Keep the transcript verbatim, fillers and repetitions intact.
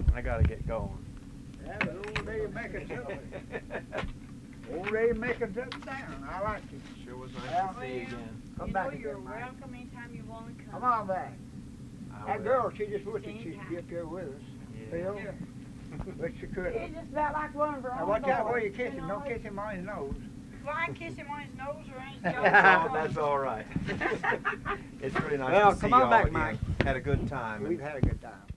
I gotta get going. Yeah, but old Dave making something. Old Dave making something down. I like it. Sure was nice Yeah. to see you again. Come You back know again, you're Mike. welcome anytime you want to come. Come on back. I That will. girl, she just wished that she Anytime. could be up here with us. Yeah. Phil, but she couldn't. He just felt like one of her Now own watch out boys, where you kiss him. know? Don't kiss him on his nose. Well, I kiss him on his nose or on his That's jaw. all, that's all right. It's really nice Well, to see come on y'all back, again. Mike. Had a good time. We've and had a good time.